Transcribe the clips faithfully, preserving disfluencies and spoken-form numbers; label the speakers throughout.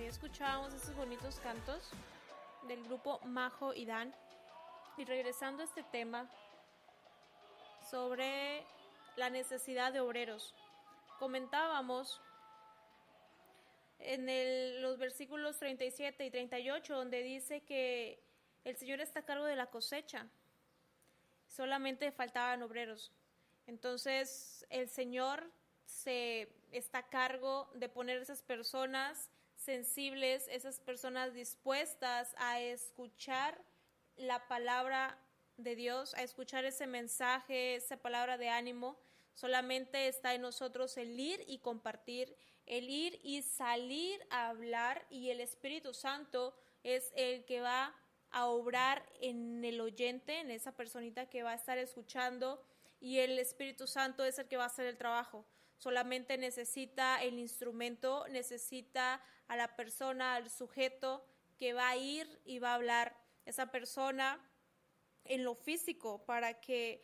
Speaker 1: escuchábamos estos bonitos cantos del grupo Majo y Dan. Y regresando a este tema sobre la necesidad de obreros, comentábamos en el, los versículos treinta y siete y treinta y ocho, donde dice que el Señor está a cargo de la cosecha, solamente faltaban obreros. Entonces el Señor se está a cargo de poner esas personas sensibles, esas personas dispuestas a escuchar la palabra de Dios, a escuchar ese mensaje, esa palabra de ánimo. Solamente está en nosotros el ir y compartir, el ir y salir a hablar, y el Espíritu Santo es el que va a obrar en el oyente, en esa personita que va a estar escuchando, y el Espíritu Santo es el que va a hacer el trabajo. Solamente necesita el instrumento, necesita a la persona, al sujeto que va a ir y va a hablar, esa persona en lo físico, para que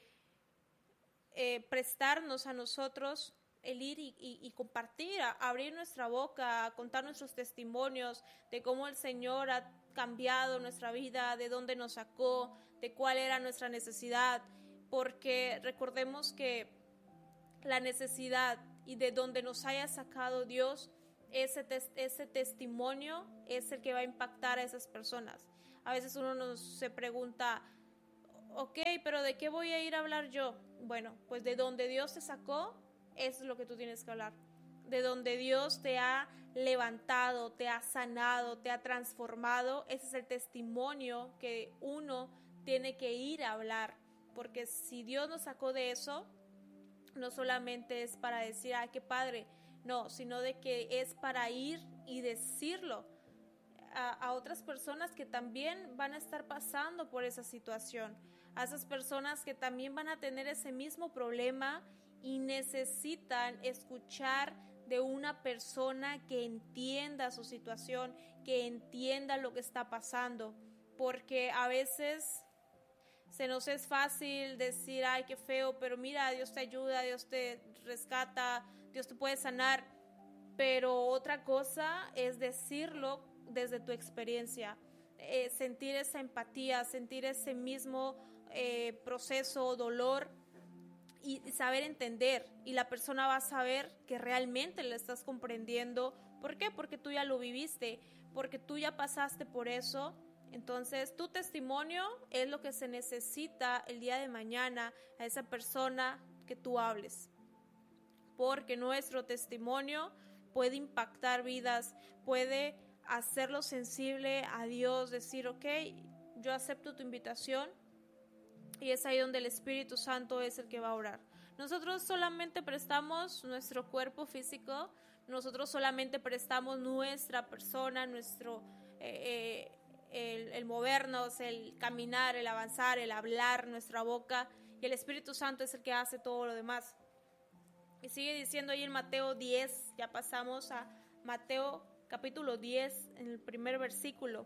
Speaker 1: eh, prestarnos a nosotros el ir y, y, y compartir, a abrir nuestra boca, a contar nuestros testimonios de cómo el Señor ha cambiado nuestra vida, de dónde nos sacó, de cuál era nuestra necesidad, porque recordemos que la necesidad y de donde nos haya sacado Dios, ese, tes- ese testimonio es el que va a impactar a esas personas. A veces uno nos se pregunta, ok, pero ¿de qué voy a ir a hablar yo? Bueno, pues de donde Dios te sacó, eso es lo que tú tienes que hablar. De donde Dios te ha levantado, te ha sanado, te ha transformado, ese es el testimonio que uno tiene que ir a hablar. Porque si Dios nos sacó de eso, no solamente es para decir, ay, qué padre, no, sino de que es para ir y decirlo a, a otras personas que también van a estar pasando por esa situación, a esas personas que también van a tener ese mismo problema y necesitan escuchar de una persona que entienda su situación, que entienda lo que está pasando, porque a veces se nos es fácil decir, ay, qué feo, pero mira, Dios te ayuda, Dios te rescata, Dios te puede sanar. Pero otra cosa es decirlo desde tu experiencia, eh, sentir esa empatía, sentir ese mismo eh, proceso, dolor, y saber entender, y la persona va a saber que realmente le estás comprendiendo. ¿Por qué? Porque tú ya lo viviste, porque tú ya pasaste por eso. Entonces tu testimonio es lo que se necesita el día de mañana a esa persona que tú hables, porque nuestro testimonio puede impactar vidas, puede hacerlo sensible a Dios, decir, ok, yo acepto tu invitación. Y es ahí donde el Espíritu Santo es el que va a orar. Nosotros solamente prestamos nuestro cuerpo físico, nosotros solamente prestamos nuestra persona, nuestro eh, eh, el, el movernos, el caminar, el avanzar, el hablar, nuestra boca, y el Espíritu Santo es el que hace todo lo demás. Y sigue diciendo ahí en Mateo diez, ya pasamos a Mateo capítulo diez, en el primer versículo.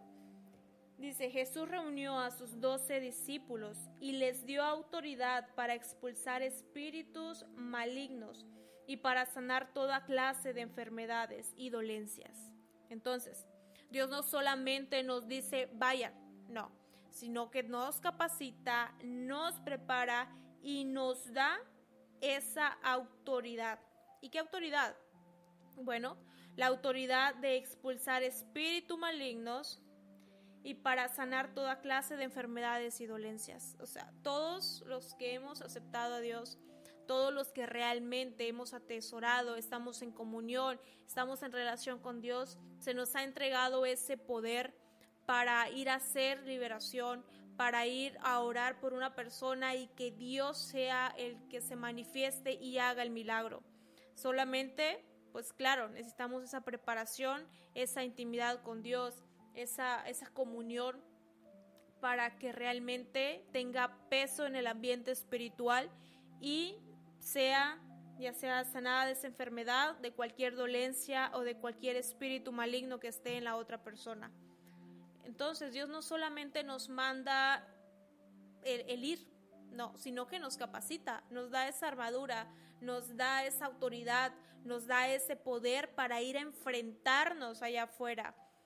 Speaker 1: Dice, Jesús reunió a sus doce discípulos y les dio autoridad para expulsar espíritus malignos y para sanar toda clase de enfermedades y dolencias. Entonces, Dios no solamente nos dice, vayan, no, sino que nos capacita, nos prepara y nos da esa autoridad. ¿Y qué autoridad? Bueno, la autoridad de expulsar espíritus malignos y para sanar toda clase de enfermedades y dolencias. O sea, todos los que hemos aceptado a Dios, todos los que realmente hemos atesorado, estamos en comunión, estamos en relación con Dios, se nos ha entregado ese poder para ir a hacer liberación, para ir a orar por una persona y que Dios sea el que se manifieste y haga el milagro. Solamente, pues claro, necesitamos esa preparación, esa intimidad con Dios, Esa, esa comunión para que realmente tenga peso en el ambiente espiritual y sea, ya sea sanada de esa enfermedad, de cualquier dolencia o de cualquier espíritu maligno que esté en la otra persona. Entonces Dios no solamente nos manda el, el ir, no, sino que nos capacita, nos da esa armadura, nos da esa autoridad, nos da ese poder para ir a enfrentarnos allá afuera.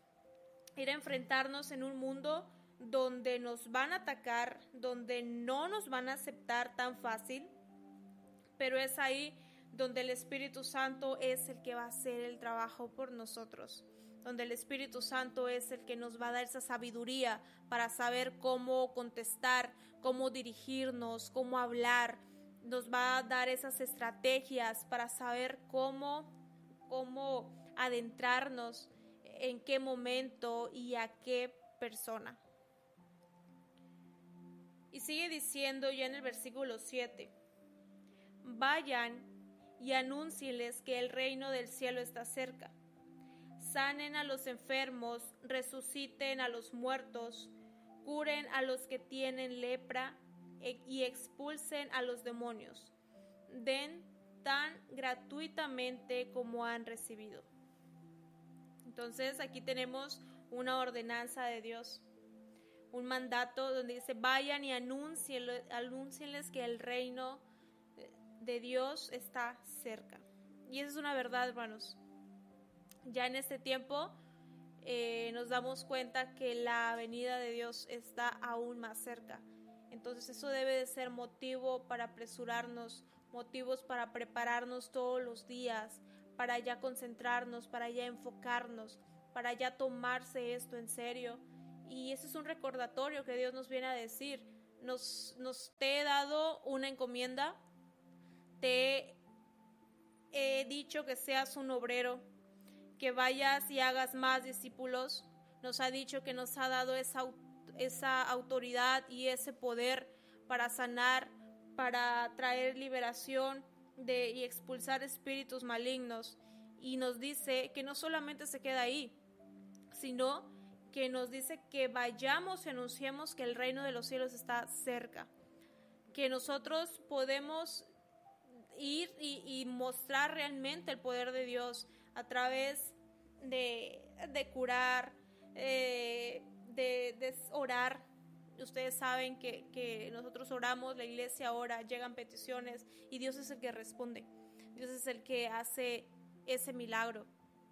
Speaker 1: ir a enfrentarnos en un mundo donde nos van a atacar, donde no nos van a aceptar tan fácil, pero es ahí donde el Espíritu Santo es el que va a hacer el trabajo por nosotros, donde el Espíritu Santo es el que nos va a dar esa sabiduría para saber cómo contestar, cómo dirigirnos, cómo hablar, nos va a dar esas estrategias para saber cómo, cómo adentrarnos, en qué momento y a qué persona. Y sigue diciendo ya en el versículo siete, vayan y anúncienles que el reino del cielo está cerca. Sanen a los enfermos, resuciten a los muertos, curen a los que tienen lepra y expulsen a los demonios. Den tan gratuitamente como han recibido. Entonces aquí tenemos una ordenanza de Dios, un mandato donde dice vayan y anúncienles, anúncienles que el reino de Dios está cerca. Y esa es una verdad, hermanos. Ya en este tiempo eh, nos damos cuenta que la venida de Dios está aún más cerca. Entonces eso debe de ser motivo para apresurarnos, motivos para prepararnos todos los días, para ya concentrarnos, para ya enfocarnos, para ya tomarse esto en serio. Y eso es un recordatorio que Dios nos viene a decir. Nos, nos te he dado una encomienda, te he dicho que seas un obrero, que vayas y hagas más discípulos. Nos ha dicho que nos ha dado esa, esa autoridad y ese poder para sanar, para traer liberación de, y expulsar espíritus malignos. Y nos dice que no solamente se queda ahí, sino que nos dice que vayamos y anunciemos que el reino de los cielos está cerca, que nosotros podemos ir y, y mostrar realmente el poder de Dios a través de, de curar, eh, de, de orar. Ustedes saben que, que nosotros oramos, la iglesia ora, llegan peticiones y Dios es el que responde, Dios es el que hace ese milagro.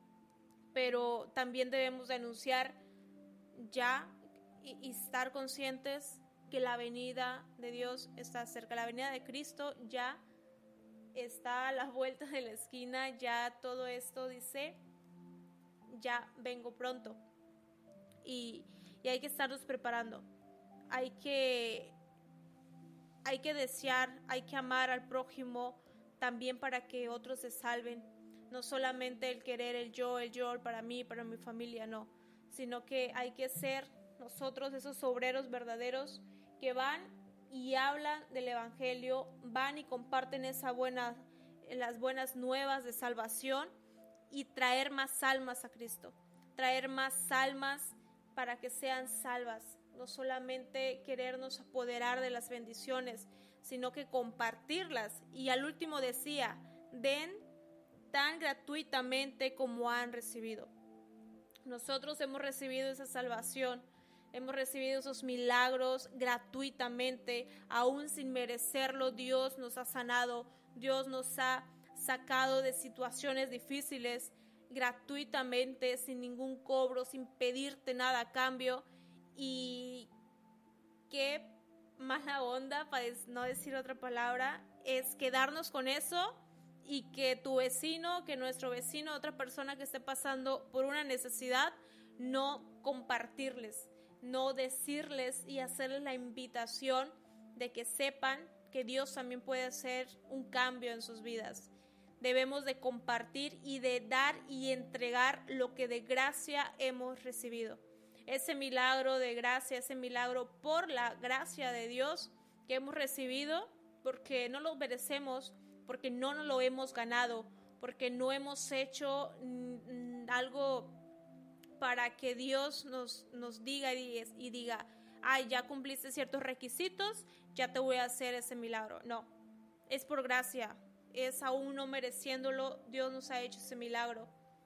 Speaker 1: Pero también debemos de anunciar ya y, y estar conscientes que la venida de Dios está cerca, la venida de Cristo ya está a la vuelta de la esquina, ya todo esto dice, ya vengo pronto. Y, y hay que estarnos preparando, hay que, hay que desear, hay que amar al prójimo también para que otros se salven. No solamente el querer el yo, el yo para mí, para mi familia, no, sino que hay que ser nosotros esos obreros verdaderos que van y hablan del evangelio, van y comparten esa buena, las buenas nuevas de salvación y traer más almas a Cristo, traer más almas para que sean salvas, no solamente querernos apoderar de las bendiciones, sino que compartirlas. Y al último decía, den tan gratuitamente como han recibido. Nosotros hemos recibido esa salvación, hemos recibido esos milagros gratuitamente, aún sin merecerlo. Dios nos ha sanado, Dios nos ha sacado de situaciones difíciles gratuitamente, sin ningún cobro, sin pedirte nada a cambio. Y qué mala onda, para no decir otra palabra, es quedarnos con eso y que tu vecino, que nuestro vecino, otra persona que esté pasando por una necesidad, no compartirles, no decirles y hacerles la invitación de que sepan que Dios también puede hacer un cambio en sus vidas. Debemos de compartir y de dar y entregar lo que de gracia hemos recibido. Ese milagro de gracia, ese milagro por la gracia de Dios que hemos recibido, porque no lo merecemos, porque no nos lo hemos ganado, porque no hemos hecho mm, algo para que Dios nos, nos diga y, y diga, ay, ya cumpliste ciertos requisitos, ya te voy a hacer ese milagro. No, es por gracia, es aún no mereciéndolo, Dios nos ha hecho ese milagro.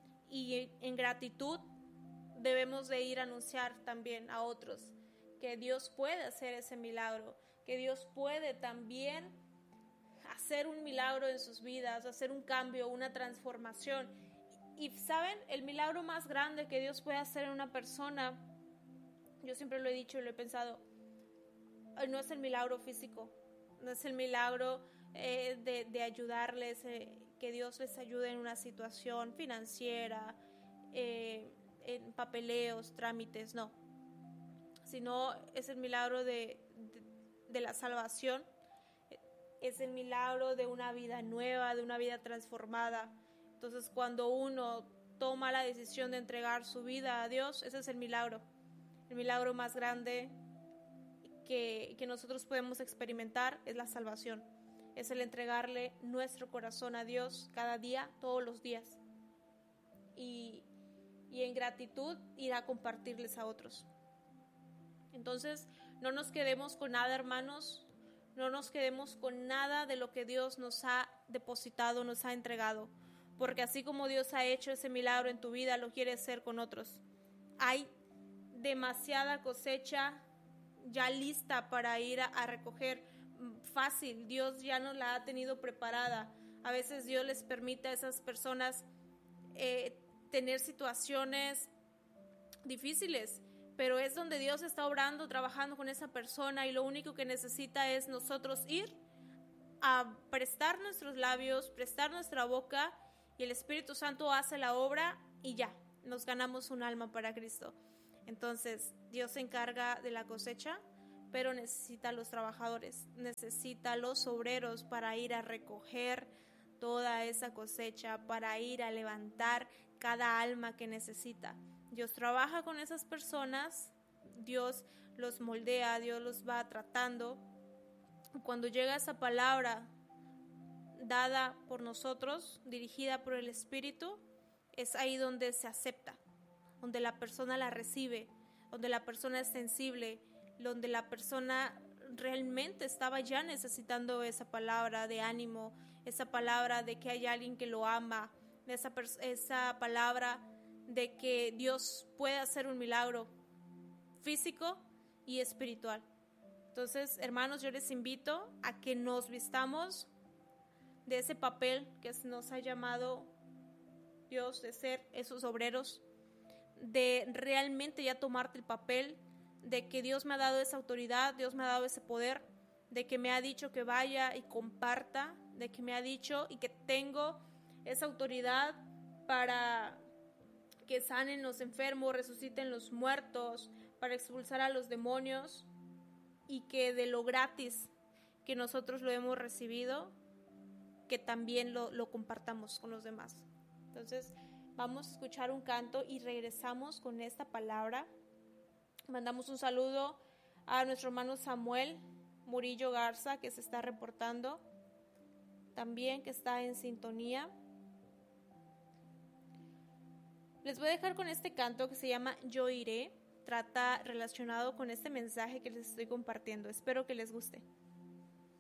Speaker 1: Y en gratitud debemos de ir a anunciar también a otros que Dios puede hacer ese milagro, que Dios puede también hacer un milagro en sus vidas, hacer un cambio, una transformación. y saben, el milagro más grande que Dios puede hacer en una persona, yo siempre lo he dicho y lo he pensado, no es el milagro físico, no es el milagro eh, de, de ayudarles, eh, que Dios les ayude en una situación financiera, eh, en papeleos, trámites, no, sino es el milagro de, de, de la salvación, es el milagro de una vida nueva, de una vida transformada. Entonces, cuando uno toma la decisión de entregar su vida a Dios, ese es el milagro, el milagro más grande que, que nosotros podemos experimentar es la salvación, es el entregarle nuestro corazón a Dios cada día, todos los días, y, y en gratitud ir a compartirles a otros. Entonces, no nos quedemos con nada, hermanos, no nos quedemos con nada de lo que Dios nos ha depositado, nos ha entregado, porque así como Dios ha hecho ese milagro en tu vida, lo quiere hacer con otros. Hay demasiada cosecha ya lista para ir a, a recoger, fácil, Dios ya nos la ha tenido preparada. A veces Dios les permite a esas personas eh, tener situaciones difíciles, pero es donde Dios está obrando, trabajando con esa persona, y lo único que necesita es nosotros ir a prestar nuestros labios, prestar nuestra boca, y el Espíritu Santo hace la obra y ya, nos ganamos un alma para Cristo. Entonces, Dios se encarga de la cosecha, pero necesita a los trabajadores, necesita a los obreros para ir a recoger toda esa cosecha, para ir a levantar cada alma que necesita. Dios trabaja con esas personas, Dios los moldea, Dios los va tratando. Cuando llega esa palabra dada por nosotros, dirigida por el Espíritu, es ahí donde se acepta, donde la persona la recibe, donde la persona es sensible, donde la persona realmente estaba ya necesitando esa palabra de ánimo, esa palabra de que hay alguien que lo ama, esa, esa palabra de que Dios puede hacer un milagro físico y espiritual. Entonces, hermanos, yo les invito a que nos vistamos de ese papel que nos ha llamado Dios, de ser esos obreros, de realmente ya tomarte el papel, de que Dios me ha dado esa autoridad, Dios me ha dado ese poder, de que me ha dicho que vaya y comparta, de que me ha dicho y que tengo esa autoridad para que sanen los enfermos, resuciten los muertos, para expulsar a los demonios, y que de lo gratis que nosotros lo hemos recibido, que también lo, lo compartamos con los demás. Entonces, vamos a escuchar un canto y regresamos con esta palabra. Mandamos un saludo a nuestro hermano Samuel Murillo Garza, que se está reportando, también que está en sintonía. Les voy a dejar con este canto que se llama Yo Iré, trata relacionado con este mensaje que les estoy compartiendo. Espero que les guste.